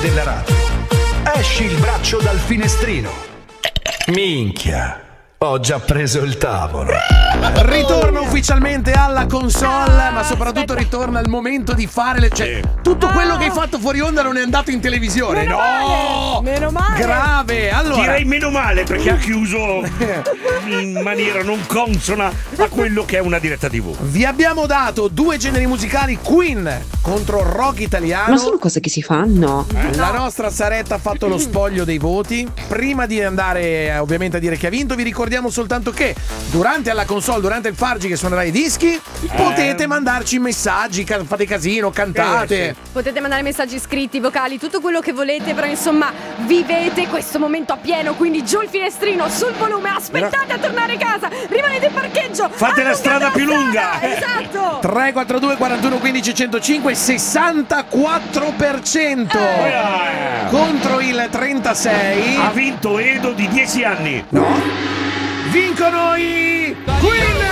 della radio. Esci il braccio dal finestrino. Minchia, ho già preso il tavolo. Ritorna ufficialmente alla console, ma soprattutto ritorna il momento di fare tutto quello che hai fatto fuori onda non è andato in televisione. Meno male. Grave. Allora, direi meno male, perché ha chiuso in maniera non consona a quello che è una diretta TV. vi abbiamo dato 2 generi musicali, Queen contro rock italiano. Ma sono cose che si fanno. La nostra Saretta ha fatto lo spoglio dei voti. Prima di andare ovviamente a dire chi ha vinto, vi ricordiamo soltanto che durante la console, durante il Fargi che suonerà i dischi, potete mandarci messaggi, fate casino, cantate. Potete mandare messaggi scritti, vocali, tutto quello che volete, però insomma vivete questo momento a pieno, quindi giù il finestrino, sul volume, aspettate a tornare a casa, rimanete in parcheggio, fate la strada più lunga. Esatto. 342 41 15 105, 64% contro il 36. Ha vinto Edo di 10 anni. No, vincono i Queen.